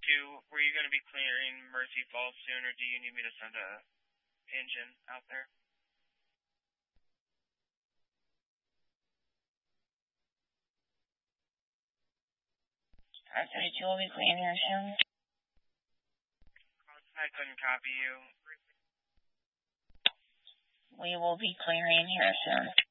Were you going to be clearing Mercy Falls soon, or do you need me to send a engine out there? 532 will be clearing here soon. I couldn't copy you. We will be clearing here soon.